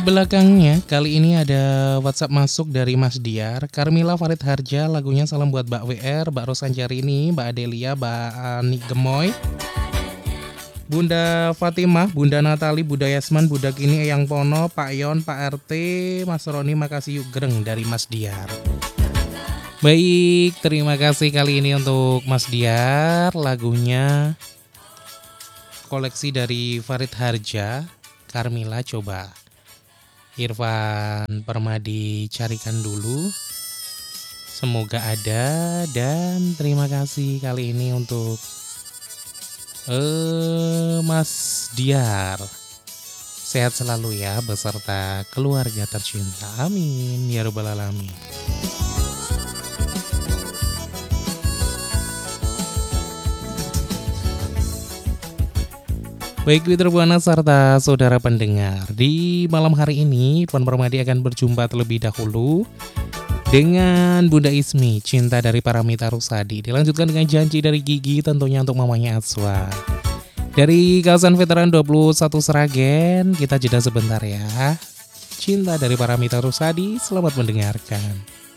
Belakangnya kali ini ada WhatsApp masuk dari Mas Diar, Carmila Farid Harja, lagunya salam buat Mbak WR, Mbak Rosanjarini, Mbak Adelia, Mbak Ani Gemoy, Bunda Fatimah, Bunda Natali, Bunda Yasman, Bunda Kini, Eyang Pono, Pak Yon, Pak RT, Mas Roni, makasih yuk gereng dari Mas Diar. Baik, terima kasih kali ini untuk Mas Diar, lagunya koleksi dari Farid Harja, Carmila coba. Irfan Permadi carikan dulu. Semoga ada dan terima kasih kali ini untuk Mas Diar. Sehat selalu ya beserta keluarga tercinta. Amin ya rabbal alamin. Baik Twitter Buana serta saudara pendengar, di malam hari ini Puan Permadi akan berjumpa terlebih dahulu dengan Bunda Ismi, cinta dari Paramita Rusadi. Dilanjutkan dengan janji dari Gigi tentunya untuk mamanya Atswa. Dari kawasan Veteran 21 Sragen, kita jeda sebentar ya. Cinta dari Paramita Rusadi, selamat mendengarkan.